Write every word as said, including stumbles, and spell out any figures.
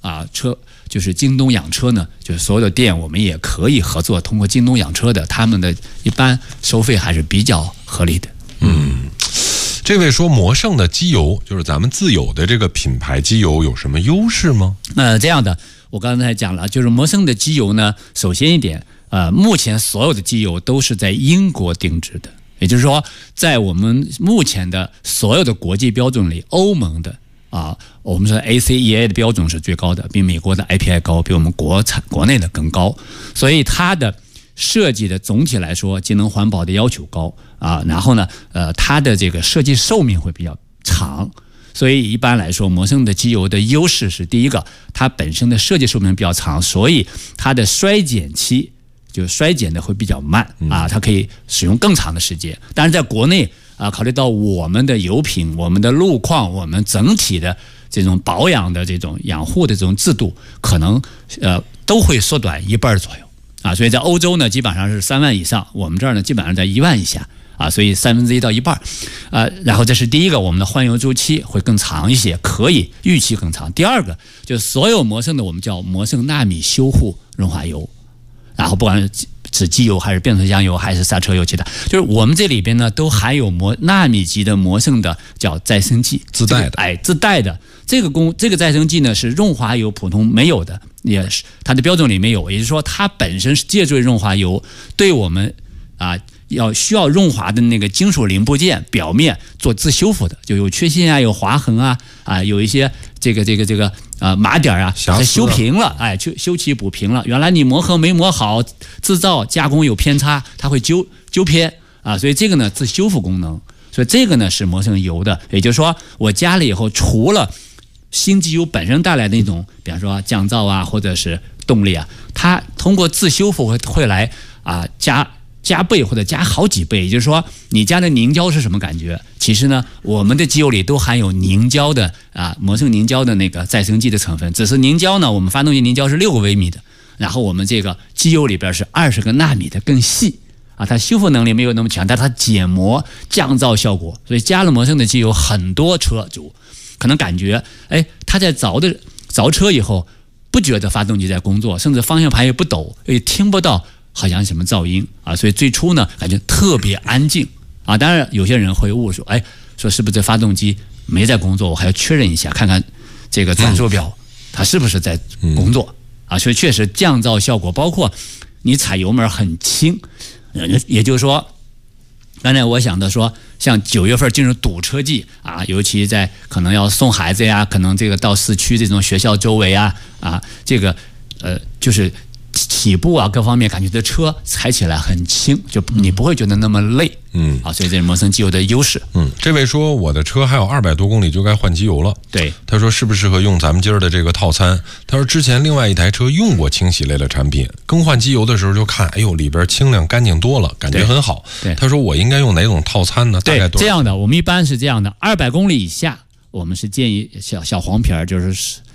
啊车就是京东养车呢，就是所有的店我们也可以合作，通过京东养车的，他们的一般收费还是比较合理的。 嗯，这位说魔圣的机油就是咱们自有的这个品牌机油有什么优势吗？ 呃，这样的，我刚才讲了，就是魔圣的机油呢，首先一点，呃，目前所有的机油都是在英国定制的，也就是说，在我们目前的所有的国际标准里，欧盟的啊，我们说 A C E A 的标准是最高的，比美国的 I P I 高，比我们国产国内的更高，所以它的设计的总体来说，节能环保的要求高啊，然后呢，呃，它的这个设计寿命会比较长，所以一般来说，魔圣的机油的优势是第一个，它本身的设计寿命比较长，所以它的衰减期就衰减的会比较慢啊，它可以使用更长的时间。但是在国内啊，考虑到我们的油品、我们的路况、我们整体的这种保养的这种养护的这种制度，可能呃都会缩短一半左右啊。所以在欧洲呢，基本上是三万以上，我们这儿呢基本上在一万以下啊，所以三分之一到一半啊。然后这是第一个，我们的换油周期会更长一些，可以预期更长。第二个就是所有魔圣的我们叫魔圣纳米修护润滑油，然后不管是指机油还是变速箱油还是刹车油，其他就是我们这里边呢都含有魔纳米级的魔圣的叫再生剂， 自带的， 这个、哎，自带的这个工这个再生剂呢是润滑油普通没有的，也是它的标准里没有，也就是说它本身是借助润滑油对我们啊要需要润滑的那个金属零部件表面做自修复的，就有缺陷啊，有划痕啊，啊，有一些这个这个这个啊码点啊，它修平了，哎，修修齐补平了。原来你磨合没磨好，制造加工有偏差，它会纠纠偏啊，所以这个呢自修复功能，所以这个呢是魔圣油的，也就是说我加了以后，除了新机油本身带来的那种，比方说降噪啊，或者是动力啊，它通过自修复会会来啊加。加倍或者加好几倍，也就是说，你加的凝胶是什么感觉？其实呢，我们的机油里都含有凝胶的啊，魔圣凝胶的那个再生剂的成分。只是凝胶呢，我们发动机凝胶是六个微米的，然后我们这个机油里边是二十个纳米的，更细啊。它修复能力没有那么强，但它减磨降噪效果，所以加了魔圣的机油，很多车主可能感觉，哎，他在凿的凿车以后，不觉得发动机在工作，甚至方向盘也不抖，也听不到。好像什么噪音啊，所以最初呢感觉特别安静啊。当然有些人会误说，哎，说是不是这发动机没在工作？我还要确认一下，看看这个转速表它是不是在工作啊。所以确实降噪效果，包括你踩油门很轻，也就是说，刚才我想的说，像九月份进入堵车季啊，尤其在可能要送孩子呀，可能这个到市区这种学校周围啊啊，这个呃就是。起步啊，各方面感觉这车踩起来很轻，就你不会觉得那么累，嗯，啊，所以这是魔圣机油的优势。 嗯，这位说我的车还有二百多公里就该换机油了， 对， 他说适不适合用咱们今儿的这个套餐？他说之前另外一台车用过清洗类的产品，更换机油的时候就看，哎呦里边清亮干净多了，感觉很好。 对， 他说我应该用哪种套餐呢？大概多少？ 这样的，我们一般是这样的，二百公里以下，我们是建议小小黄瓶儿，就是。